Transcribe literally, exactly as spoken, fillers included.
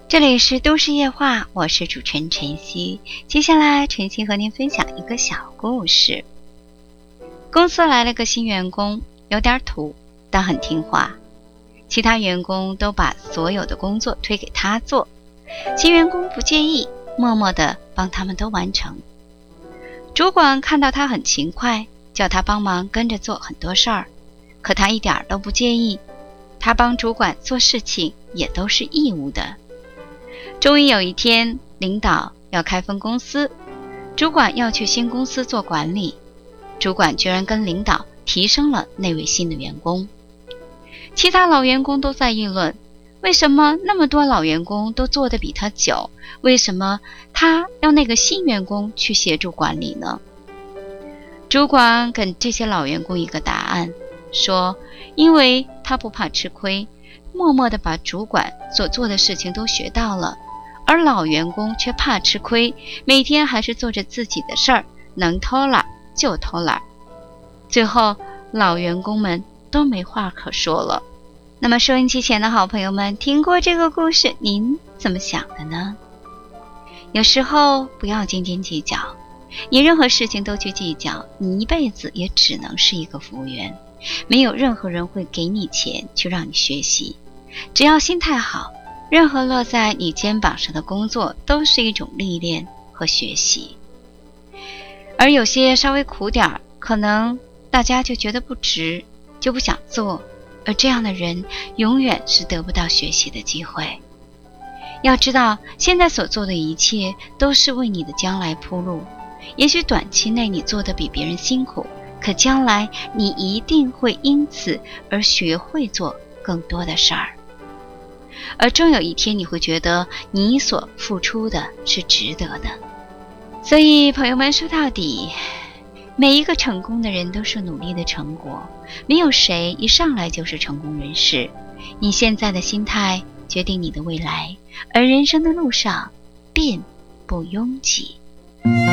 这里是都市夜话，我是主持人晨曦。接下来晨曦和您分享一个小故事。公司来了个新员工，有点土，但很听话。其他员工都把所有的工作推给他做，新员工不介意，默默地帮他们都完成。主管看到他很勤快，叫他帮忙跟着做很多事儿，可他一点都不介意，他帮主管做事情也都是义务的。终于有一天，领导要开分公司，主管要去新公司做管理，主管居然跟领导提升了那位新的员工。其他老员工都在议论，为什么那么多老员工都做得比他久，为什么他要那个新员工去协助管理呢？主管给这些老员工一个答案，说因为他不怕吃亏，默默地把主管所做的事情都学到了，而老员工却怕吃亏，每天还是做着自己的事儿，能偷懒就偷懒。最后老员工们都没话可说了。那么收音机前的好朋友们，听过这个故事，您怎么想的呢？有时候不要斤斤计较，你任何事情都去计较，你一辈子也只能是一个服务员，没有任何人会给你钱去让你学习。只要心态好，任何落在你肩膀上的工作都是一种历练和学习。而有些稍微苦点，可能大家就觉得不值，就不想做，而这样的人永远是得不到学习的机会。要知道，现在所做的一切都是为你的将来铺路。也许短期内你做得比别人辛苦，可将来你一定会因此而学会做更多的事儿。而终有一天你会觉得你所付出的是值得的。所以朋友们，说到底，每一个成功的人都是努力的成果，没有谁一上来就是成功人士。你现在的心态决定你的未来，而人生的路上并不拥挤。